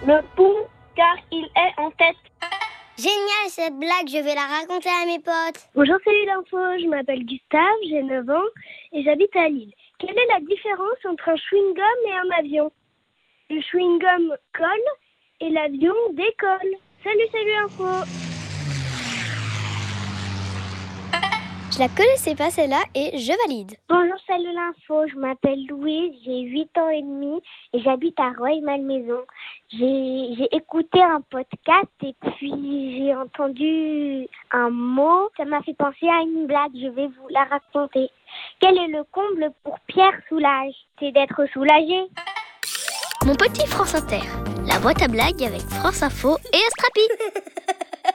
Le pont, car il est en tête. Génial cette blague, je vais la raconter à mes potes. Bonjour, salut l'info, je m'appelle Gustave, j'ai 9 ans et j'habite à Lille. Quelle est la différence entre un chewing-gum et un avion? Le chewing-gum colle et l'avion décolle. Salut l'info. Je la connaissais pas celle-là et je valide. Bonjour, salut l'info, je m'appelle Louise, j'ai 8 ans et demi et j'habite à Rueil-Malmaison. J'ai écouté un podcast et puis j'ai entendu un mot, ça m'a fait penser à une blague, je vais vous la raconter. Quel est le comble pour Pierre Soulages? C'est d'être soulagé. Mon petit France Inter, la boîte à blagues avec France Info et Astrapi.